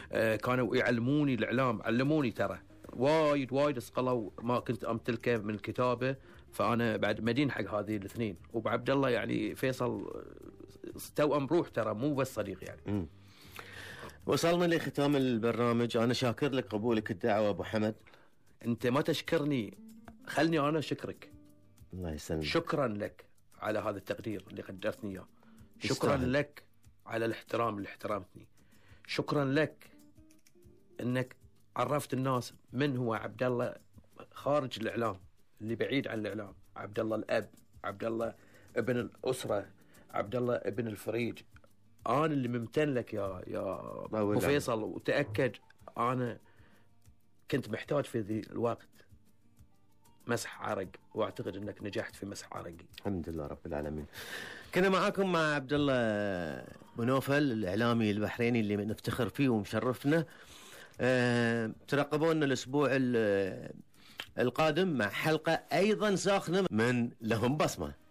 كانوا يعلموني الإعلام، علموني ترى وايد اسقلوا ما كنت أمتلكه من الكتابة. فأنا بعد مدين حق هذه الاثنين. وبعبد الله يعني فيصل توأم روح ترى، مو بس صديق يعني. وصلنا لختام البرنامج. أنا شاكر لك قبولك الدعوة أبو حمد. أنت ما تشكرني، خلني أنا أشكرك. الله يسلمك. شكرا لك على هذا التقدير اللي قدرتني إياه. شكرا لك على الاحترام اللي احترمتني. شكرا لك انك عرفت الناس من هو عبد الله خارج الاعلام، اللي بعيد عن الاعلام. عبد الله الاب، عبد الله ابن الاسره، عبد الله ابن الفريج. انا اللي ممتن لك يا ابو فيصل. وتاكد انا كنت محتاج في ذي الوقت مسح عرق، واعتقد انك نجحت في مسح عرقي. الحمد لله رب العالمين. كنا معاكم مع عبد الله بن نوفل الاعلامي البحريني اللي نفتخر فيه ومشرفنا. ترقبونا الاسبوع القادم مع حلقة ايضا ساخنة من لهم بصمة.